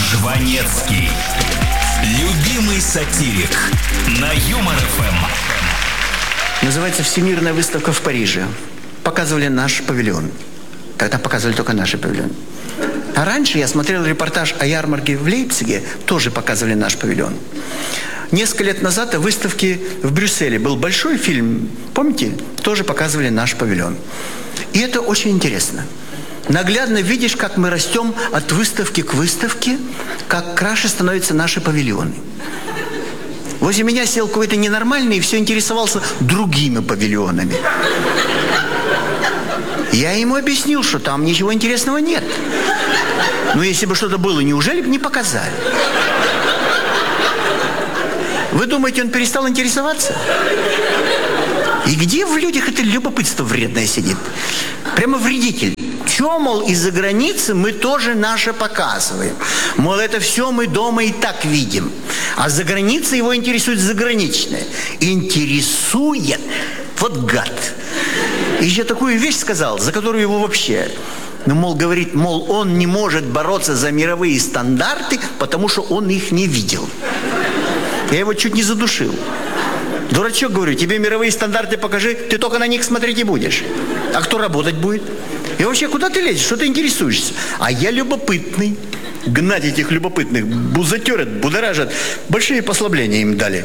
Жванецкий. Любимый сатирик на Юмор ФМ. Называется «Всемирная выставка в Париже». Показывали наш павильон. Тогда показывали только наши павильоны. А раньше я смотрел репортаж о ярмарке в Лейпциге. Тоже показывали наш павильон. Несколько лет назад в выставке в Брюсселе был большой фильм. Помните? Тоже показывали наш павильон. И это очень интересно. Наглядно видишь, как мы растем от выставки к выставке, как краше становятся наши павильоны. Возле меня сел какой-то ненормальный и все интересовался другими павильонами. Я ему объяснил, что там ничего интересного нет. Но если бы что-то было, неужели бы не показали? Вы думаете, он перестал интересоваться? И где в людях это любопытство вредное сидит? Прямо вредитель. Чё, мол, из-за границы мы тоже наше показываем. Мол, это все мы дома и так видим. А за границей его интересует заграничное. Интересует. Вот гад. И еще такую вещь сказал, за которую его вообще... Ну, мол, говорит, мол, он не может бороться за мировые стандарты, потому что он их не видел. Я его чуть не задушил. Дурачок, говорю, тебе мировые стандарты покажи, ты только на них смотреть и будешь. А кто работать будет? И вообще, куда ты лезешь? Что ты интересуешься? А я любопытный. Гнать этих любопытных бузатерят, будоражат. Большие послабления им дали.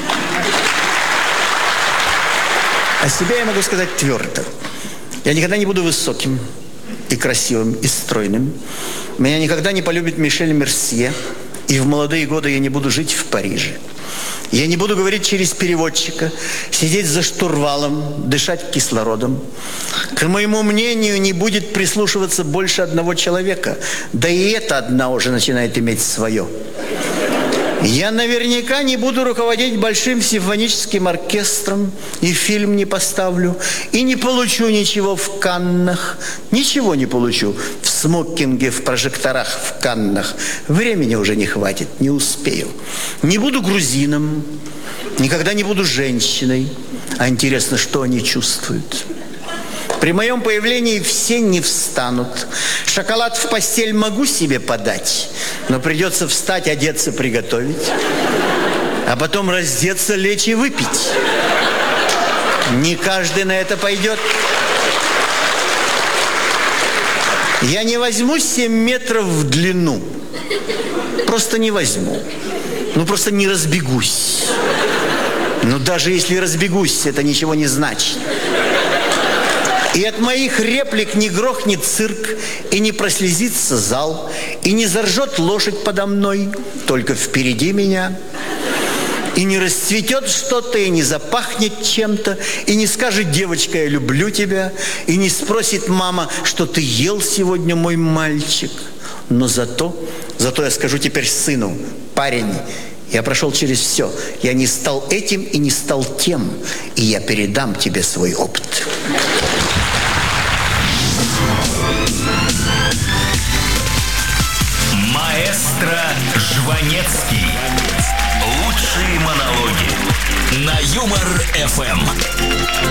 О себе я могу сказать твердо. Я никогда не буду высоким и красивым, и стройным. Меня никогда не полюбит Мишель Мерсье. И в молодые годы я не буду жить в Париже. Я не буду говорить через переводчика, сидеть за штурвалом, дышать кислородом. К моему мнению, не будет прислушиваться больше одного человека. Да и это одна уже начинает иметь свое. Я наверняка не буду руководить большим симфоническим оркестром, и фильм не поставлю, и не получу ничего в Каннах. Ничего не получу в смокинге, в прожекторах, в Каннах. Времени уже не хватит, не успею. Не буду грузином, никогда не буду женщиной. А интересно, что они чувствуют? При моем появлении все не встанут. Шоколад в постель могу себе подать, но придется встать, одеться, приготовить. А потом раздеться, лечь и выпить. Не каждый на это пойдет. Я не возьму 7 метров в длину. Просто не возьму. Ну, просто не разбегусь. Но даже если разбегусь, это ничего не значит. И от моих реплик не грохнет цирк, и не прослезится зал, и не заржет лошадь подо мной, только впереди меня. И не расцветет что-то, и не запахнет чем-то, и не скажет: девочка, я люблю тебя, и не спросит мама, что ты ел сегодня, мой мальчик. Но зато я скажу теперь сыну: парень, я прошел через все, я не стал этим и не стал тем, и я передам тебе свой опыт. Маэстро Жванецкий. Лучшие монологи на Юмор ФМ.